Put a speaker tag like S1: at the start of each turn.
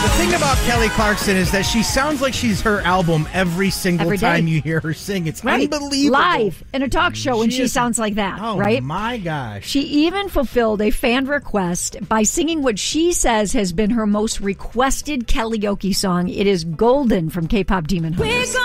S1: The thing about Kelly Clarkson is that she sounds like she's her album every single time you hear her sing. It's unbelievable.
S2: Live in a talk show, and she sounds like that, right?
S1: Oh, my gosh.
S2: She even fulfilled a fan request by singing what she says has been her most requested karaoke song. It is Golden from K-Pop Demon Hunters.